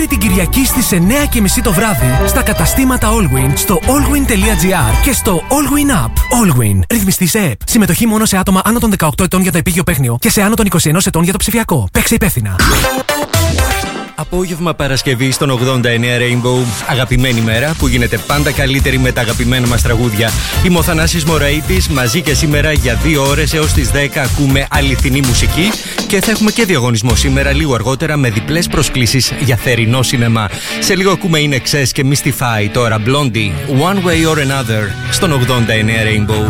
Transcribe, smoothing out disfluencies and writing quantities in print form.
Την Κυριακή στις 9:30 το βράδυ στα καταστήματα Allwyn, στο allwyn.gr και στο Allwyn App. Allwyn. Ρυθμιστής ΕΕΠ. Συμμετοχή μόνο σε άτομα άνω των 18 ετών για το επίγειο παίχνιο και σε άνω των 21 ετών για το ψηφιακό. Παίξε υπεύθυνα. Απόγευμα Παρασκευή στον 89 Rainbow. Αγαπημένη μέρα που γίνεται πάντα καλύτερη με τα αγαπημένα μας τραγούδια. Είμαι ο Θανάσης Μωραΐτης, μαζί και σήμερα για 2 ώρες έως τις 10 ακούμε αληθινή μουσική και θα έχουμε και διαγωνισμό σήμερα λίγο αργότερα με διπλές προσκλήσεις για θερινό σινεμά. Σε λίγο ακούμε In Excess και Mystify, τώρα Blondie, One Way or Another στον 89 Rainbow.